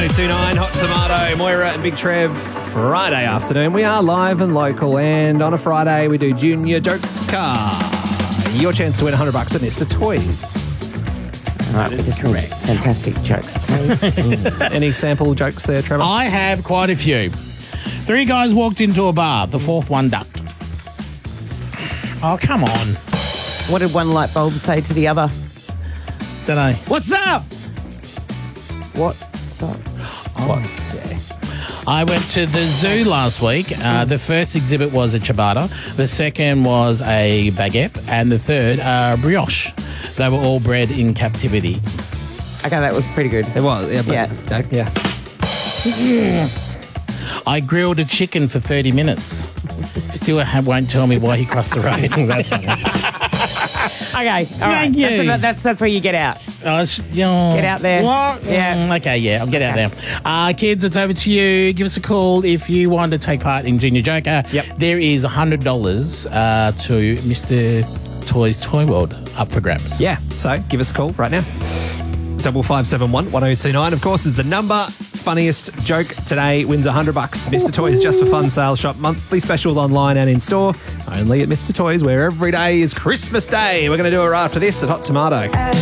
1029 Hot Tomato, Moira and Big Trev. Friday afternoon. We are live and local, and on a Friday we do Junior Joker. Your chance to win $100 at Mr. Toys. That is correct. Fantastic jokes, please. Any sample jokes there, Trevor? I have quite a few. 3 guys walked into a bar. The 4th one ducked. Oh, come on. What did one light bulb say to the other? Dunno. What's up? What's up? What's? Yeah. I went to the zoo last week. The first exhibit was a ciabatta. The second was a baguette. And the third, brioche. They were all bred in captivity. Okay, that was pretty good. It was, yeah. But, yeah. I grilled a chicken for 30 minutes. Still won't tell me why he crossed the road. That's funny. Okay, all right. Thank you. That's where you get out. Get out there. What? Yeah. Okay, yeah, I'll get out there. Kids, it's over to you. Give us a call if you want to take part in Junior Joker. Yep. There is $100 to Mr. Toys Toy World up for grabs. Yeah, so give us a call right now. 5571 1029, of course, is the number. Funniest joke today wins $100. Mr. Toys Just for Fun sale shop. Monthly specials online and in store. Only at Mr. Toys, where every day is Christmas Day. We're going to do it right after this at Hot Tomato.